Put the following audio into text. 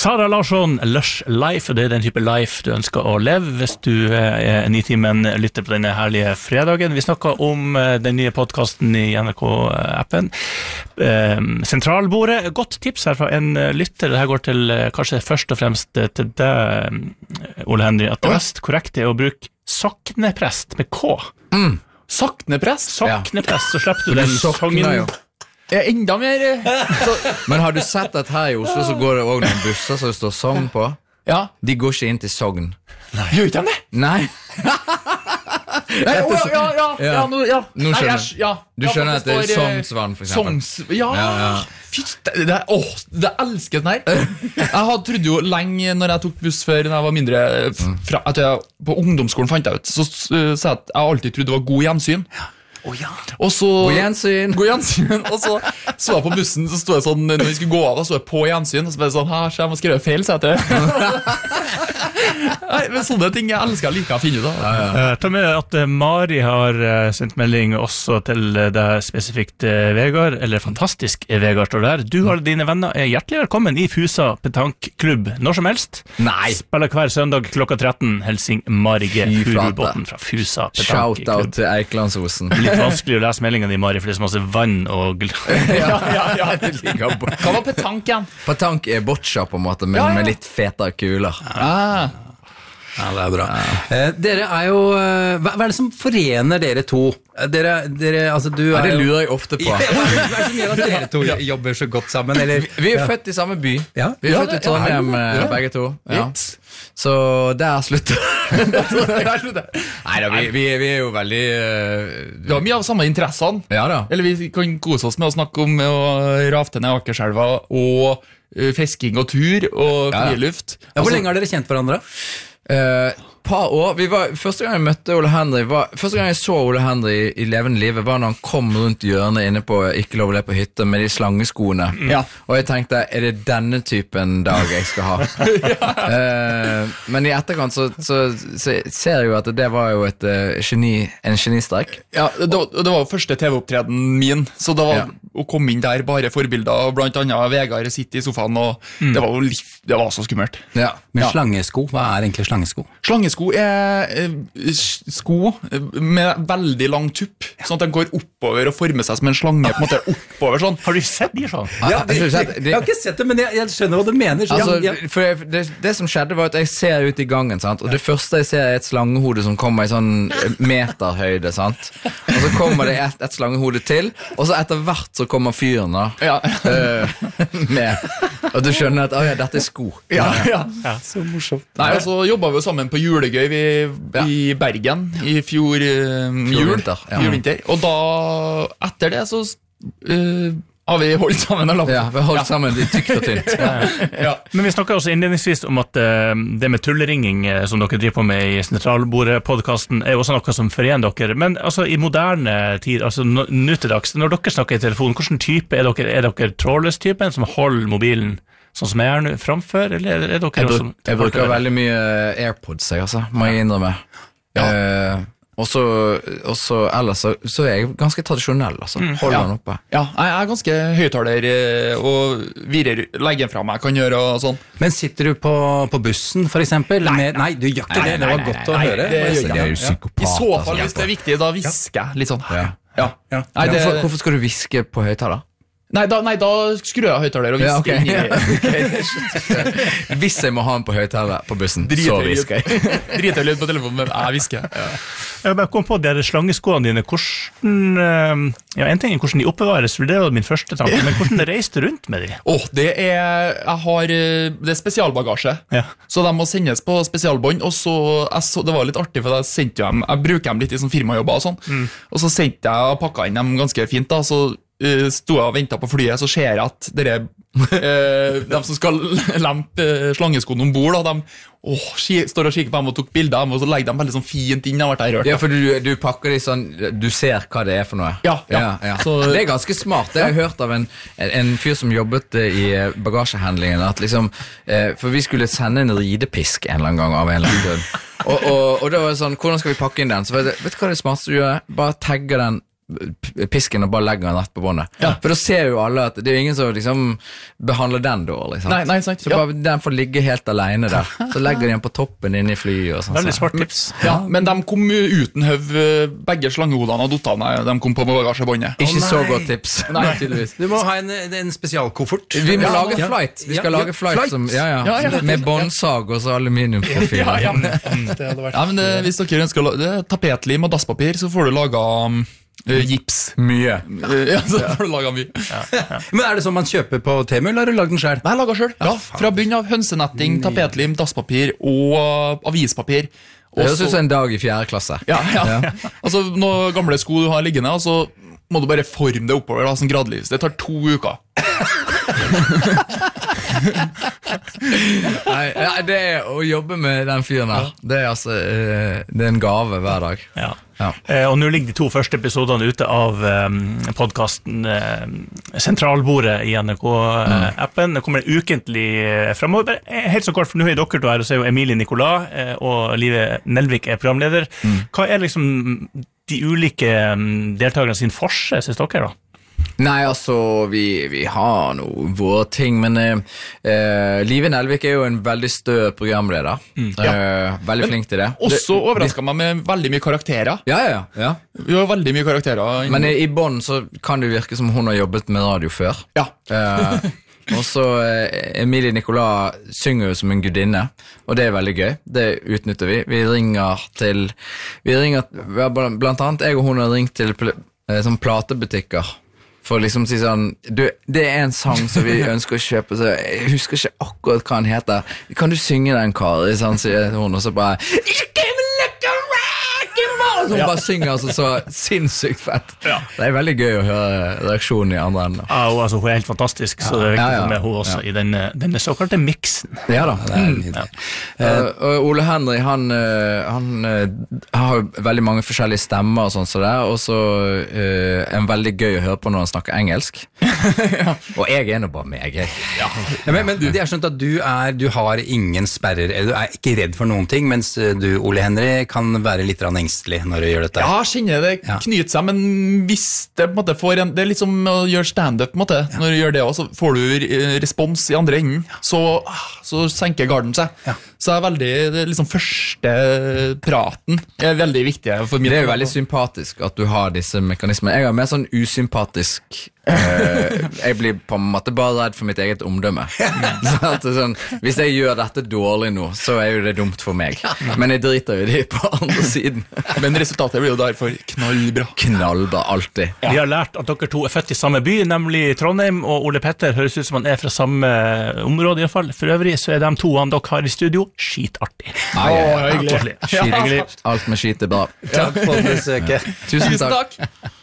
Sara Larsson, Lush Life, og det den type life du ønsker å leve hvis du er 9 timen lytter på denne herlige fredagen. Vi snakker om den nye podcasten i NRK-appen. Sentralbordet, godt tips her fra en lytter. Dette går til kanskje først og fremst til deg, Ole Henry, at det mest korrekte å bruke Sokneprest med K. Sokneprest? Sokneprest, så slipper du den sangen. Enda mer Men har du sett at her i Oslo så går det også noen busser som det står Sogn på? Ja. De går ikke inn til Sogn. Gjør ikke de det? Nei. Nå skjønner jeg. Du skjønner at det er Sognsvann for eksempel. Det elsker den her. Jeg trodde jo lenge når jeg tok buss før når jeg var mindre på ungdomsskolen fant jeg ut så sa jeg at jeg alltid trodde det var god gjensyn. Og så God gjensyn. Og så jeg på bussen, så stod jeg sånn når vi skulle gå av, da stod jeg på gjensyn, og så ble det sånn, så jeg må skrive feil, så jeg Nei, men sånne ting jeg elsker like å finne ut av. Ta med at Mari har sendt melding også til deg spesifikt, Vegard, eller fantastisk Vegard står der. Du og dine venner er hjertelig velkommen i Fusa Petanklubb når som helst. Nei. Spiller hver søndag klokka 13, Helsing Mari G. Furubåten fra Fusa Petanklubb. Shout out til Eikelandsosen. Litt vanskelig å lese meldingen din, Mari, for det er så masse vann og Hva var petank igjen? Petank er boccia på en måte, men med litt fetere kuler. Ja, det bra. Dere er jo hva er det som forener dere to? Dere altså du det lurer jeg ofte på. Hva er det som gjør at dere to jobber så godt sammen? Eller? Vi er født i samme by. Ja. Vi er født i Trondheim, begge to. Ja. Så der slutter Neida, vi er jo veldig Vi har mye av samme interessene. Ja da. Eller vi kan kose oss med å snakke om å rafte ned Akerselva og fisking og tur og friluft. Hvor lenge har dere kjent hverandre? Par år. Første gang jeg møtte Ole Henry første gang jeg så Ole Henry i levende livet var når han kom rundt hjørnet inne på Ikke lov å le på hytte med de slangeskoene. Og jeg tenkte, er det denne typen dag jeg skal ha? Men i etterkant så ser jeg jo at det var jo en genistreik. Ja, det var jo første TV-opptreden min, så det var å komme inn der bare forbilder, og blant annet Vegard sitter i sofaen, og det var så skummelt. Men slangesko, hva er egentlig slangesko? Slangesko er sko med veldig lang tupp, sånn at den går oppover og former seg som en slange på en måte oppover sånn. Har du sett de sånn? Jeg har ikke sett det, men jeg skjønner hva du mener. For det som skjedde var at jeg ser ut i gangen, sant? Og det første jeg ser er et slangehode som kommer i sånn meterhøyde, sant? Og så kommer det et slangehode til, og så etter hvert så kommer fyren da med, og du skjønner at dette er sko. Så morsomt. Nei, og så jobbet vi jo sammen på julegøy i Bergen i fjor julvinter. Og da, etter det så har vi holdt sammen og vi har holdt sammen tykt og tynt. Men vi snakket også innledningsvis om at det med tulleringing som dere driver på med i Sentralbordet-podcasten er også noe som forener dere. Men altså i moderne tid, altså nå til dags, når dere snakker i telefon, hvilken type er dere? Er dere trådløs-typen som holder mobilen sånn som jeg er nå framfør, eller er dere også? Jeg bruker veldig mye AirPods, må jeg innrømme. Og så ellers så er jeg ganske tradisjonell, altså. Holder den oppe. Ja, jeg er ganske høyttaler og legger fra meg, kan gjøre og sånn. Men sitter du på bussen, for eksempel? Nei, du gjør ikke det. Det var godt å høre. Det er jo psykopat. I så fall, hvis det er viktig, da visker jeg litt sånn. Hvorfor skal du viske på høyttaler? Nei, da skrur jeg høyttaler og visker inn i Hvis jeg må ha den på høyttaler på bussen, så visker jeg. Driter jeg litt på telefonen, men jeg visker. Jeg bare kom på de slangeskoene dine. En ting er hvordan de oppbevares, for det var min første tanke, men hvordan reiste du rundt med de? Det er spesialbagasje, så de må sendes på spesialbånd, og så det var litt artig, for jeg bruker dem litt i sånn firmajobber og sånn, og så sendte jeg og pakket inn dem ganske fint da, så stod jeg og ventet på flyet, så ser jeg at de som skal lempe slangeskoene ombord, de står og kikker på dem og tok bilder av dem, og så legger de veldig sånn fint inn. Ja, for du pakker de sånn, du ser hva det er for noe. Ja. Så, det er ganske smart. Det har jeg hørt av en fyr som jobbet i bagasjehandlingen, at liksom, for vi skulle sende en ridepisk en eller annen gang av en eller annen grunn. Og da var det sånn, hvordan skal vi pakke inn den? Så vet du hva det smarteste du gjør? Bare tagger den pisken og bare legger den rett på båndet. For da ser jo alle at det er ingen som liksom behandler den dårlig. Sant? Nei, sant. Så bare den får ligge helt alene der. Så legger de den på toppen inne i flyet. Og sånn. Veldig smart tips. Ja, men de kom uten høv, begge slangehodene og dottene, de kom på bagasjebåndet. Ikke så godt tips. Nei, tydeligvis. Du må ha en spesialkoffert. Vi må lage flight. Vi skal lage flight som, med båndsag og så aluminiumprofil. Ja, men hvis dere ønsker tapetlim og dasspapir, så får du laget gips. Mye. Så får du laget mye. Men er det sånn man kjøper på Temu, eller har du lagd den selv? Nei, jeg laget selv. Ja, fra bunn av hønsenetting, tapetlim, dasspapir og avispapir. Det høres ut som en dag i 4. klasse. Ja. Altså, noen gamle sko du har liggende, og så må du bare forme det oppover, da, sånn gradvis. Det tar 2 uker. Nei, det å jobbe med den fyren her, det er altså det er en gave hver dag. Ja. Og nå ligger de 2 første episodene ute av podcasten Sentralbordet i NRK-appen. Det kommer ukentlig fremover. Helt så kort, for nå er dere to her, og så er jo Emilie Nicolas og Live Nelvik er programleder. Hva er liksom de ulike deltakerne sin forse, synes dere da? Nei, altså, vi har noe våre ting, men Live Nelvik er jo en veldig stø programleder. Veldig flink til det. Også overrasket meg med veldig mye karakterer. Ja. Vi har veldig mye karakterer. Men i bånd så kan det virke som hun har jobbet med radio før. Ja. Og så Emilie Nicolas synger jo som en gudinne, og det er veldig gøy. Det utnytter vi. Vi ringer blant annet jeg og hun har ringt til sånn platebutikker for liksom å si sånn, det er en sang som vi ønsker å kjøpe, så jeg husker ikke akkurat hva den heter. Kan du synge den, Kari? Sånn, sier hun, og så bare så hun bare synger altså så sinnssykt fett. Det er veldig gøy å høre reaksjonen i andre enden. Ja, altså, hun er helt fantastisk, så det er viktig med hun også i denne såkalte mixen. Ja da. Og Ole Henry, han har veldig mange forskjellige stemmer og sånn så der, og så en veldig gøy å høre på når han snakker engelsk. Og jeg er nå bare meg, jeg. Men det er skjønt at du har ingen sperrer, eller du er ikke redd for noen ting, mens du, Ole Henry, kan være litt engstelig når du gjør dette. Ja, kjenner det knyter seg, men hvis det på en måte får det er litt som å gjøre stand-up på en måte, når du gjør det også, så får du respons i andre enden, så senker garden seg. Så det er liksom første praten er veldig viktig for min. Det er jo veldig sympatisk at du har disse mekanismene. Jeg er mer sånn usympatisk. Jeg blir på en måte bare redd for mitt eget omdømme. Sånn, hvis jeg gjør dette dårlig nå, så er jo det dumt for meg. Men jeg driter jo det på andre siden. Men resultatet blir jo derfor knallbra. Knallbra, alltid. Vi har lært at dere to er født i samme by, nemlig Trondheim, og Ole Petter høres ut som han er fra samme område i hvert fall. For øvrig så er de to han dere har i studio skitartig. Hyggelig. Alt med skit er bra. Takk for besøket. Tusen takk.